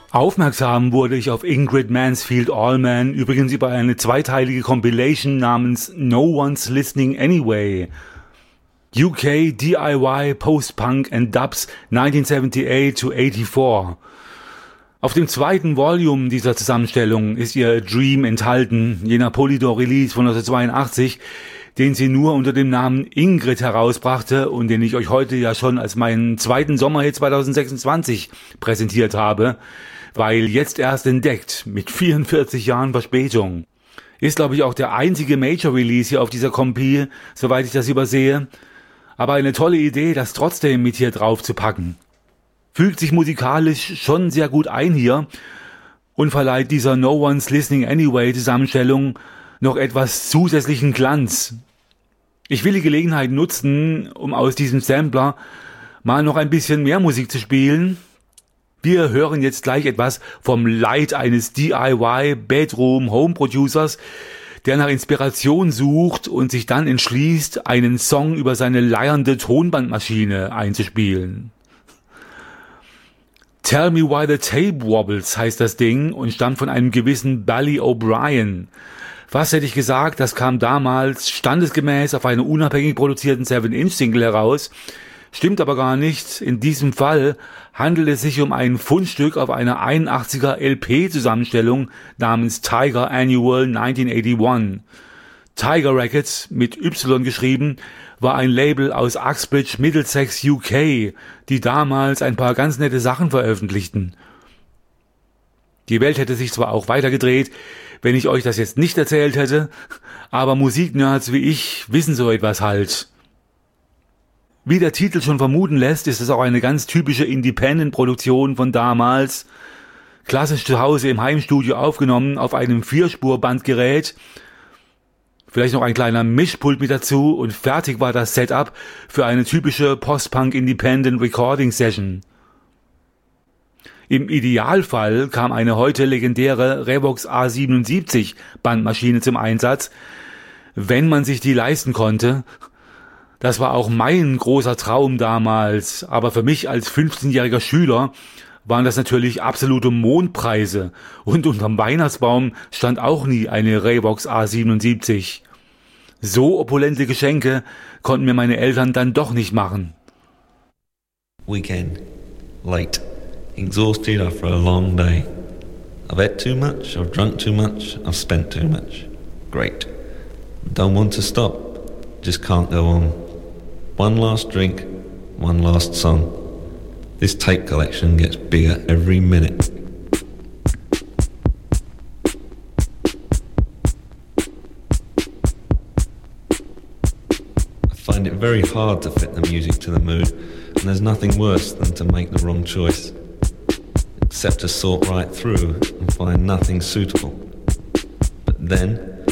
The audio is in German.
Aufmerksam wurde ich auf Ingrid Mansfield Allman, übrigens über eine zweiteilige Compilation namens No One's Listening Anyway. UK DIY Post-Punk and Dubs 1978 to 84. Auf dem zweiten Volume dieser Zusammenstellung ist ihr Dream enthalten, jener Polydor-Release von 1982, den sie nur unter dem Namen Ingrid herausbrachte und den ich euch heute ja schon als meinen zweiten Sommerhit 2026 präsentiert habe, weil jetzt erst entdeckt, mit 44 Jahren Verspätung. Ist, glaube ich, auch der einzige Major-Release hier auf dieser Compil, soweit ich das übersehe. Aber eine tolle Idee, das trotzdem mit hier drauf zu packen. Fügt sich musikalisch schon sehr gut ein hier und verleiht dieser No One's Listening Anyway Zusammenstellung noch etwas zusätzlichen Glanz. Ich will die Gelegenheit nutzen, um aus diesem Sampler mal noch ein bisschen mehr Musik zu spielen. Wir hören jetzt gleich etwas vom Leid eines DIY Bedroom Home Producers, der nach Inspiration sucht und sich dann entschließt, einen Song über seine leiernde Tonbandmaschine einzuspielen. Tell Me Why the Tape Wobbles heißt das Ding und stammt von einem gewissen Bally O'Brien. Was hätte ich gesagt, das kam damals standesgemäß auf einer unabhängig produzierten 7-Inch-Single heraus, stimmt aber gar nicht. In diesem Fall handelt es sich um ein Fundstück auf einer 81er LP-Zusammenstellung namens Tiger Annual 1981. Tiger Records, mit Y geschrieben, war ein Label aus Uxbridge, Middlesex, UK, die damals ein paar ganz nette Sachen veröffentlichten. Die Welt hätte sich zwar auch weitergedreht, wenn ich euch das jetzt nicht erzählt hätte, aber Musiknerds wie ich wissen so etwas halt. Wie der Titel schon vermuten lässt, ist es auch eine ganz typische Independent-Produktion von damals. Klassisch zu Hause im Heimstudio aufgenommen auf einem 4-Spur-Bandgerät. Vielleicht noch ein kleiner Mischpult mit dazu und fertig war das Setup für eine typische Post-Punk-Independent-Recording-Session. Im Idealfall kam eine heute legendäre Revox A77 Bandmaschine zum Einsatz, wenn man sich die leisten konnte. Das war auch mein großer Traum damals, aber für mich als 15-jähriger Schüler waren das natürlich absolute Mondpreise und unterm Weihnachtsbaum stand auch nie eine Revox A77. So opulente Geschenke konnten mir meine Eltern dann doch nicht machen. Weekend, late, exhausted after a long day. I've ate too much, I've drunk too much, I've spent too much. Great. Don't want to stop, just can't go on. One last drink, one last song. This tape collection gets bigger every minute. I find it very hard to fit the music to the mood, and there's nothing worse than to make the wrong choice, except to sort right through and find nothing suitable. But then,